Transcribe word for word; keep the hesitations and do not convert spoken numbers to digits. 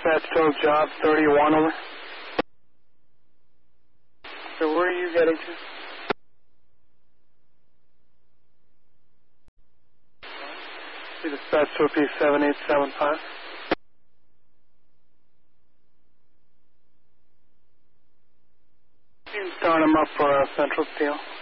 dispatch total job thirty-one over. So where are you getting to? The dispatch to P seven eight seven five. You can start him up for uh, Central Steel.